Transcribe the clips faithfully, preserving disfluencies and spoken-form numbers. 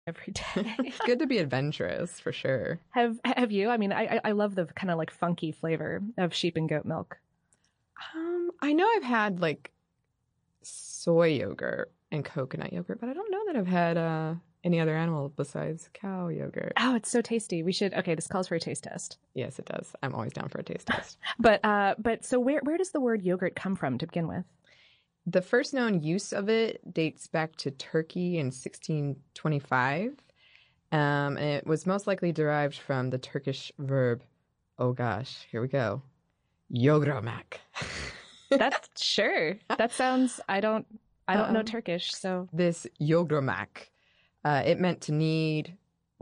every day. It's good to be adventurous for sure. Have have you? I mean, I I love the kind of like funky flavor of sheep and goat milk. Um, I know I've had like soy yogurt and coconut yogurt, but I don't know that I've had uh, any other animal besides cow yogurt. Oh, it's so tasty. We should. Okay, this calls for a taste test. Yes, it does. I'm always down for a taste test. But uh, but so where where does the word yogurt come from to begin with? The first known use of it dates back to Turkey in sixteen twenty-five. Um, and it was most likely derived from the Turkish verb, oh gosh, here we go, yogramak. That's sure. That sounds, I don't, I don't um, know Turkish, so. This yogramak, uh, it meant to knead,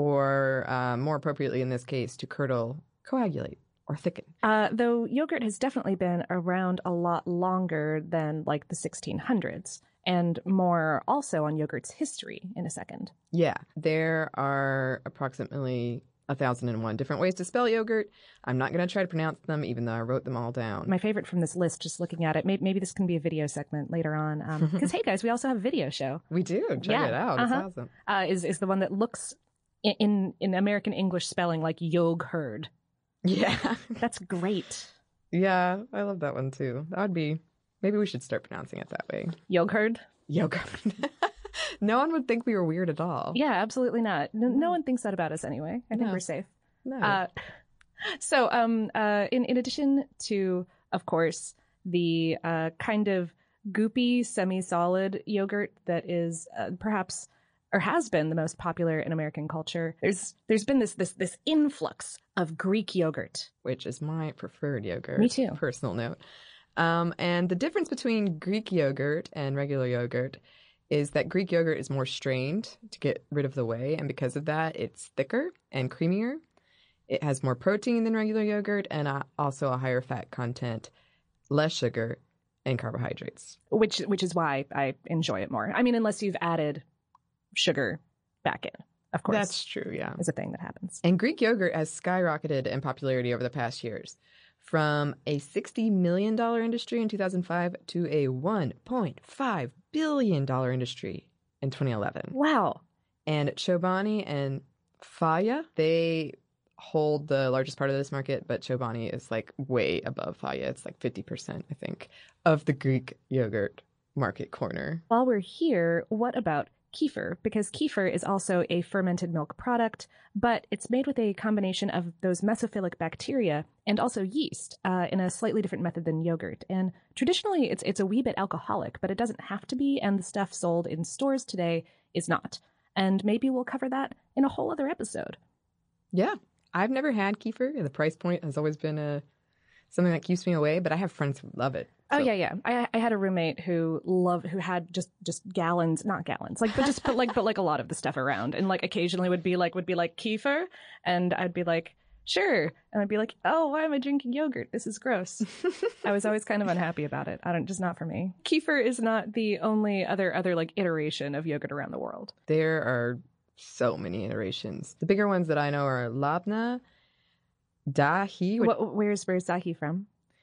or uh, more appropriately in this case, to curdle, coagulate, or thicken. Uh, though yogurt has definitely been around a lot longer than like the sixteen hundreds. And more also on yogurt's history in a second. Yeah, there are approximately one thousand one different ways to spell yogurt. I'm not going to try to pronounce them, even though I wrote them all down. My favorite from this list, just looking at it, maybe, maybe this can be a video segment later on. Because, um, hey, guys, we also have a video show. We do. Check yeah, it out. uh-huh. It's awesome. Uh, is, is the one that looks in, in, in American English spelling like yogurt. Yeah. That's great. Yeah, I love that one, too. That would be... Maybe we should start pronouncing it that way. Yogurt? Yogurt. No one would think we were weird at all. Yeah, absolutely not. No, no one thinks that about us anyway. I think No. we're safe. No. Uh, so, um, uh, in, in addition to, of course, the uh, kind of goopy, semi-solid yogurt that is uh, perhaps or has been the most popular in American culture, there's there's been this this this influx of Greek yogurt, which is my preferred yogurt. Me too. Personal note. Um, and the difference between Greek yogurt and regular yogurt is that Greek yogurt is more strained to get rid of the whey, and because of that, it's thicker and creamier. It has more protein than regular yogurt, and uh, also a higher fat content, less sugar, and carbohydrates. Which which is why I enjoy it more. I mean, unless you've added sugar back in, of course. That's true, yeah. Is a thing that happens. And Greek yogurt has skyrocketed in popularity over the past years. From a sixty million dollars industry in two thousand five to a one point five billion dollars industry in twenty eleven. Wow. And Chobani and Faya, they hold the largest part of this market, but Chobani is like way above Faya. It's like fifty percent, I think, of the Greek yogurt market corner. While we're here, what about kefir? Because kefir is also a fermented milk product, but it's made with a combination of those mesophilic bacteria and also yeast uh, in a slightly different method than yogurt. And traditionally, it's it's a wee bit alcoholic, but it doesn't have to be, and the stuff sold in stores today is not. And maybe we'll cover that in a whole other episode. Yeah. I've never had kefir. The price point has always been a something that keeps me away, but I have friends who love it. So. Oh yeah, yeah. I I had a roommate who loved who had just just gallons, not gallons, like but just but like but like a lot of the stuff around, and like occasionally would be like would be like kefir, and I'd be like sure, and I'd be like, oh, why am I drinking yogurt? This is gross. I was always kind of unhappy about it. I don't, just not for me. Kefir is not the only other other like iteration of yogurt around the world. There are so many iterations. The bigger ones that I know are labna, dahi. Which, what, where's where's dahi from?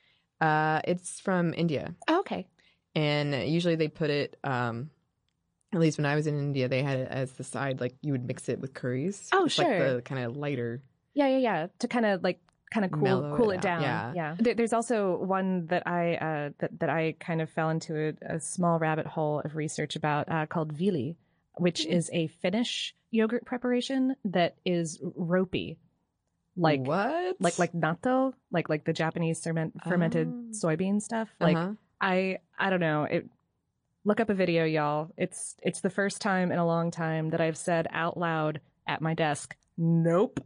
Uh, it's from India. Oh, okay. And usually they put it, um, at least when I was in India, they had it as the side, like you would mix it with curries. Oh, it's sure. Like the kind of lighter. Yeah, yeah, yeah. To kind of like kind of cool cool it, it down. Yeah. yeah. There, there's also one that I uh, that that I kind of fell into a, a small rabbit hole of research about uh, called Viili, which mm. is a Finnish yogurt preparation that is ropey. Like what? Like like natto, like like the Japanese ferment, fermented oh. soybean stuff. Like uh-huh. I I don't know. It look up a video, y'all. It's it's the first time in a long time that I've said out loud at my desk, nope.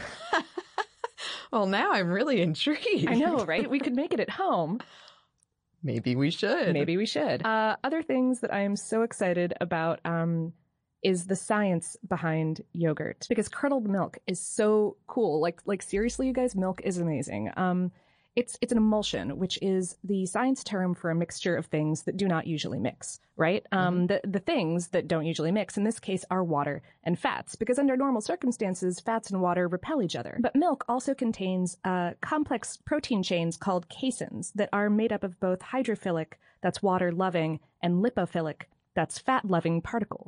Well, now I'm really intrigued. I know, right? We could make it at home. Maybe we should. Maybe we should. Uh, other things that I am so excited about. Um, is the science behind yogurt, because curdled milk is so cool. Like, like seriously, you guys, milk is amazing. Um, it's, it's an emulsion, which is the science term for a mixture of things that do not usually mix, right? Mm-hmm. Um, the, the things that don't usually mix in this case are water and fats, because under normal circumstances, fats and water repel each other. But milk also contains, uh, complex protein chains called caseins that are made up of both hydrophilic, that's water loving, and lipophilic, that's fat loving particles.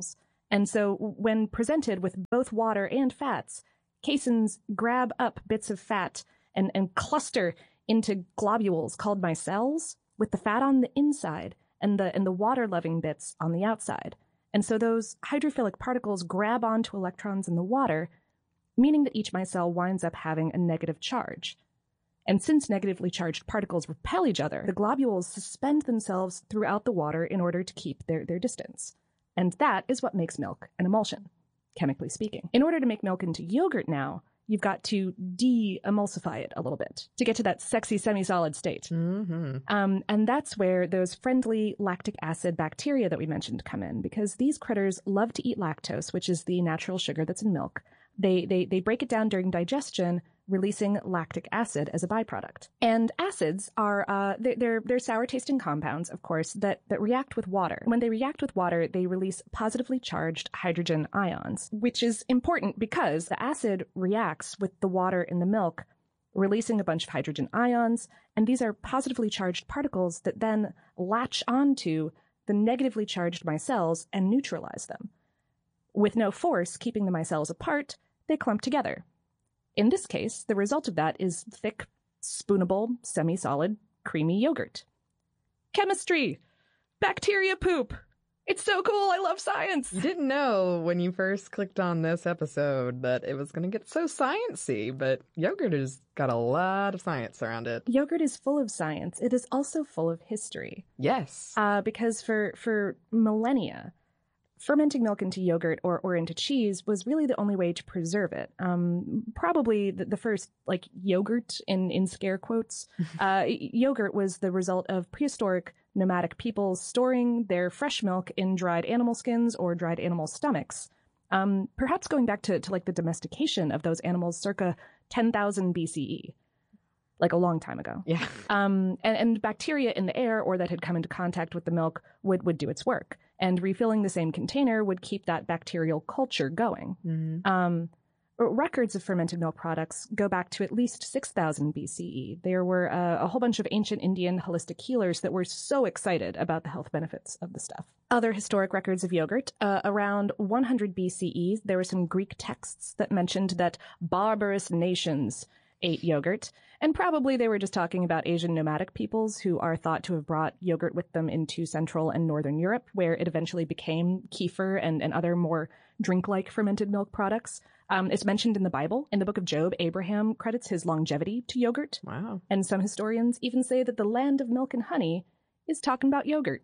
And so when presented with both water and fats, caseins grab up bits of fat and, and cluster into globules called micelles, with the fat on the inside and the and the water-loving bits on the outside. And so those hydrophilic particles grab onto electrons in the water, meaning that each micelle winds up having a negative charge. And since negatively charged particles repel each other, the globules suspend themselves throughout the water in order to keep their, their distance. And that is what makes milk an emulsion, chemically speaking. In order to make milk into yogurt now, you've got to de-emulsify it a little bit to get to that sexy semi-solid state. Mm-hmm. Um, and that's where those friendly lactic acid bacteria that we mentioned come in, because these critters love to eat lactose, which is the natural sugar that's in milk. They, they, they break it down during digestion, releasing lactic acid as a byproduct. And acids are, uh, they're, they're, they're sour-tasting compounds, of course, that, that react with water. When they react with water, they release positively charged hydrogen ions, which is important because the acid reacts with the water in the milk, releasing a bunch of hydrogen ions, and these are positively charged particles that then latch onto the negatively charged micelles and neutralize them. With no force keeping the micelles apart, they clump together. In this case, the result of that is thick, spoonable, semi-solid, creamy yogurt. Chemistry! Bacteria poop! It's so cool! I love science! You didn't know when you first clicked on this episode that it was going to get so science-y, but yogurt has got a lot of science around it. Yogurt is full of science. It is also full of history. Yes. Uh, because for, for millennia, fermenting milk into yogurt or, or into cheese was really the only way to preserve it. Um, probably the, the first, like, yogurt, in, in scare quotes. uh, yogurt was the result of prehistoric nomadic peoples storing their fresh milk in dried animal skins or dried animal stomachs. Um, perhaps going back to, to, like, the domestication of those animals circa ten thousand B C E. Like a long time ago. Yeah. Um, and, and bacteria in the air or that had come into contact with the milk would, would do its work. And refilling the same container would keep that bacterial culture going. Mm-hmm. Um, records of fermented milk products go back to at least six thousand B C E. There were uh, a whole bunch of ancient Indian holistic healers that were so excited about the health benefits of the stuff. Other historic records of yogurt, uh, around one hundred B C E, there were some Greek texts that mentioned that barbarous nations ate yogurt, and probably they were just talking about Asian nomadic peoples who are thought to have brought yogurt with them into Central and Northern Europe, where it eventually became kefir and, and other more drink-like fermented milk products. Um, it's mentioned in the Bible. In the book of Job, Abraham credits his longevity to yogurt. Wow. And some historians even say that the land of milk and honey is talking about yogurt.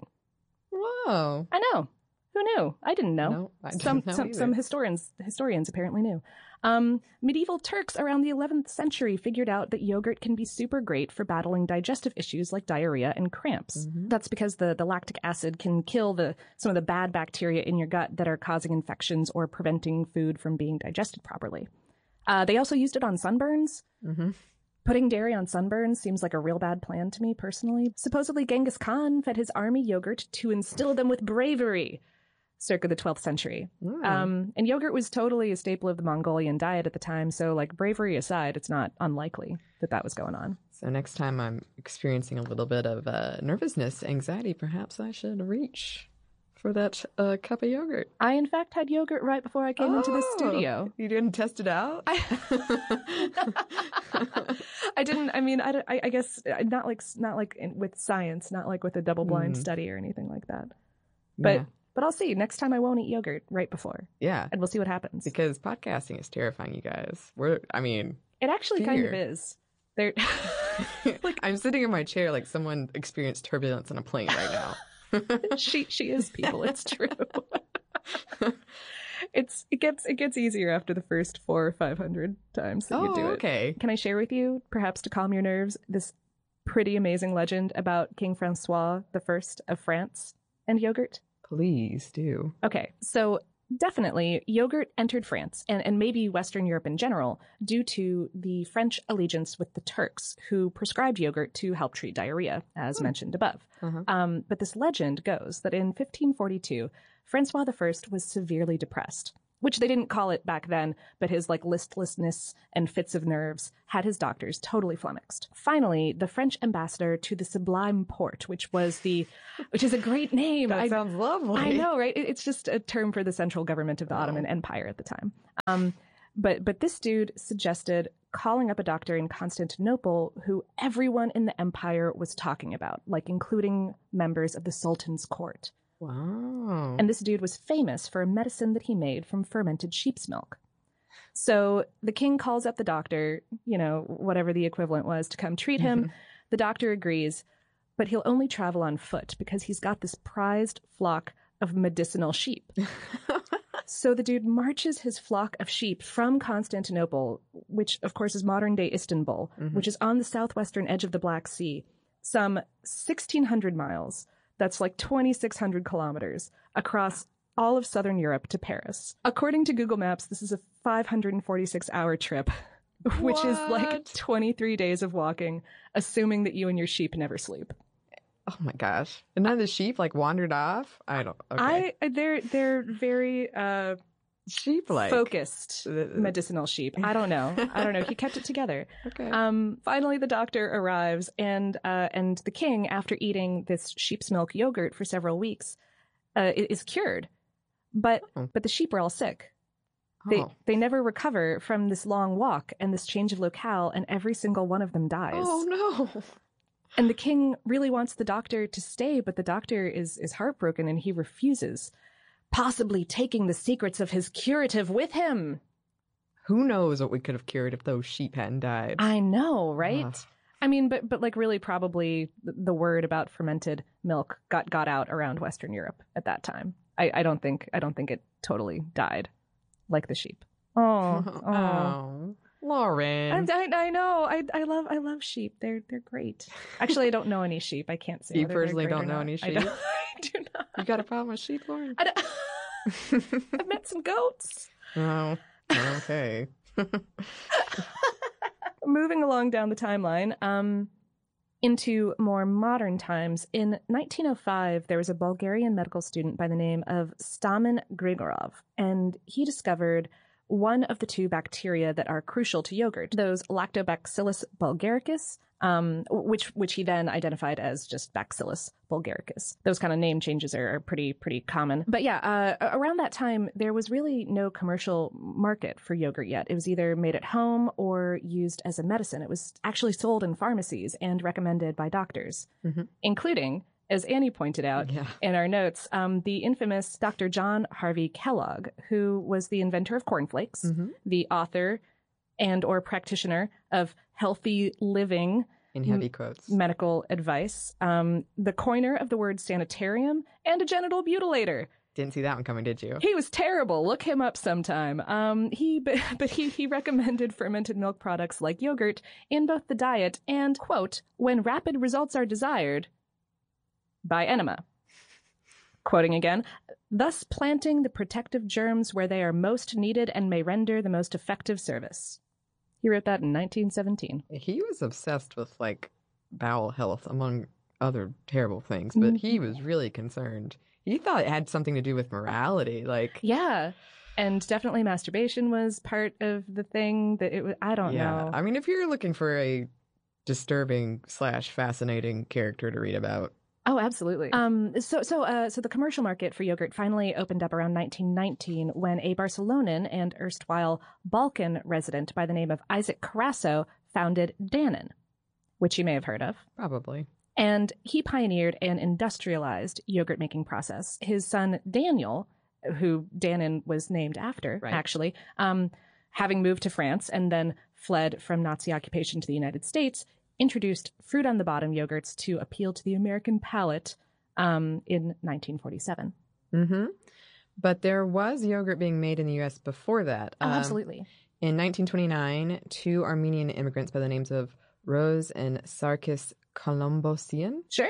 Whoa. I know. Who knew? I didn't know. No, I didn't some know some either. some historians historians apparently knew. Um, medieval Turks around the eleventh century figured out that yogurt can be super great for battling digestive issues like diarrhea and cramps. Mm-hmm. That's because the, the lactic acid can kill the some of the bad bacteria in your gut that are causing infections or preventing food from being digested properly. Uh, they also used it on sunburns. Mm-hmm. Putting dairy on sunburns seems like a real bad plan to me personally. Supposedly Genghis Khan fed his army yogurt to instill them with bravery. Circa the twelfth century. Mm. Um, and yogurt was totally a staple of the Mongolian diet at the time, so, like, bravery aside, it's not unlikely that that was going on. So next time I'm experiencing a little bit of uh, nervousness, anxiety, perhaps I should reach for that uh, cup of yogurt. I, in fact, had yogurt right before I came oh, into the studio. You didn't test it out? I, I didn't, I mean, I, I, I guess not like, not like in, with science, not like with a double-blind Mm. study or anything like that. But... Yeah. But I'll see. Next time I won't eat yogurt right before. Yeah. And we'll see what happens. Because podcasting is terrifying, you guys. We're, I mean... It actually fear. kind of is. There, like, I'm sitting in my chair like someone experienced turbulence on a plane right now. she she is, people. It's true. it's it gets it gets easier after the first four or five hundred times that oh, you do it. Okay. Can I share with you, perhaps to calm your nerves, this pretty amazing legend about King Francois the First of France and yogurt? Please do. Okay, so definitely yogurt entered France and, and maybe Western Europe in general due to the French allegiance with the Turks, who prescribed yogurt to help treat diarrhea, as Hmm. mentioned above. Uh-huh. Um, but this legend goes that in fifteen forty-two, Francois the First was severely depressed. which they didn't call it back then, but his like listlessness and fits of nerves had his doctors totally flummoxed. Finally, the French ambassador to the Sublime Porte, which was the, which is a great name. That I, sounds lovely. I know, right? It, it's just a term for the central government of the oh. Ottoman Empire at the time. Um, but but this dude suggested calling up a doctor in Constantinople who everyone in the empire was talking about, like including members of the Sultan's court. Wow. And this dude was famous for a medicine that he made from fermented sheep's milk. So the king calls up the doctor, you know, whatever the equivalent was, to come treat him. Mm-hmm. The doctor agrees, but he'll only travel on foot because he's got this prized flock of medicinal sheep. So the dude marches his flock of sheep from Constantinople, which of course is modern-day Istanbul, mm-hmm. which is on the southwestern edge of the Black Sea, some sixteen hundred miles. That's like twenty-six hundred kilometers across all of southern Europe to Paris. According to Google Maps, this is a five hundred forty-six hour trip, which what? is like twenty-three days of walking, assuming that you and your sheep never sleep. Oh my gosh. And none of the sheep like wandered off? I don't okay. I they're they're very uh sheep-like focused medicinal sheep. I don't know. I don't know. He kept it together. Okay. Um finally the doctor arrives and uh and the king, after eating this sheep's milk yogurt for several weeks, uh is cured. But oh. but the sheep are all sick. They oh. they never recover from this long walk and this change of locale, and every single one of them dies. Oh no. And the king really wants the doctor to stay, but the doctor is is heartbroken and he refuses, possibly taking the secrets of his curative with him. Who knows what we could have cured if those sheep hadn't died? I know, right? Ugh. I mean, but but like really probably the word about fermented milk got got out around Western Europe at that time. I, I don't think I don't think it totally died like the sheep. Oh, oh. oh. Lauren. I, I, I know. I I love I love sheep. They're they're great. Actually, I don't know any sheep. I can't say. You personally don't know any sheep? I, don't, I do not. You got a problem with sheep, Lauren? I don't, I've met some goats. Oh, okay. Moving along down the timeline, um, into more modern times, in nineteen oh five, there was a Bulgarian medical student by the name of Stamen Grigorov, and he discovered one of the two bacteria that are crucial to yogurt, those Lactobacillus bulgaricus, um, which which he then identified as just Bacillus bulgaricus. Those kind of name changes are, are pretty pretty common. But yeah, uh, around that time, there was really no commercial market for yogurt yet. It was either made at home or used as a medicine. It was actually sold in pharmacies and recommended by doctors, mm-hmm. including, as Annie pointed out yeah. in our notes, um, the infamous Doctor John Harvey Kellogg, who was the inventor of cornflakes, mm-hmm. the author and or practitioner of healthy living in heavy quotes medical advice, um, the coiner of the word sanitarium, and a genital mutilator. Didn't see that one coming, did you? He was terrible. Look him up sometime. Um, he, but, but he, he recommended fermented milk products like yogurt in both the diet and, quote, when rapid results are desired, by enema. Quoting again, thus planting the protective germs where they are most needed and may render the most effective service. He wrote that in nineteen seventeen. He was obsessed with, like, bowel health, among other terrible things, but mm-hmm. he was really concerned. He thought it had something to do with morality, like... Yeah, and definitely masturbation was part of the thing that it was... I don't yeah. know. I mean, if you're looking for a disturbing slash fascinating character to read about... Oh, absolutely. Um, so, so, uh, so the commercial market for yogurt finally opened up around nineteen nineteen when a Barcelonan and erstwhile Balkan resident by the name of Isaac Carasso founded Dannon, which you may have heard of. Probably. And he pioneered an industrialized yogurt making process. His son Daniel, who Dannon was named after, right. actually, um, having moved to France and then fled from Nazi occupation to the United States, introduced fruit on the bottom yogurts to appeal to the American palate um, in nineteen forty-seven. Mm-hmm. But there was yogurt being made in the U S before that. Oh, um, absolutely. In nineteen twenty-nine, two Armenian immigrants by the names of Rose and Sarkis Colombosian. Sure.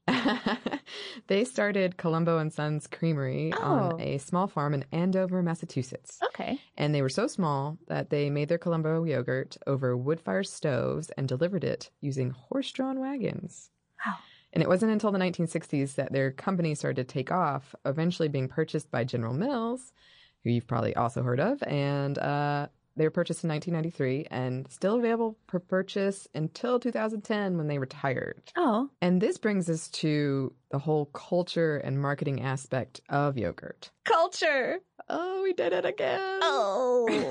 They started Colombo and Sons Creamery oh. on a small farm in Andover, Massachusetts. Okay. And they were so small that they made their Colombo yogurt over wood-fire stoves and delivered it using horse-drawn wagons. Wow. And it wasn't until the nineteen sixties that their company started to take off, eventually being purchased by General Mills, who you've probably also heard of. And uh, they were purchased in nineteen ninety-three and still available for purchase until two thousand ten when they retired. Oh. And this brings us to the whole culture and marketing aspect of yogurt. Culture. Oh, we did it again. Oh.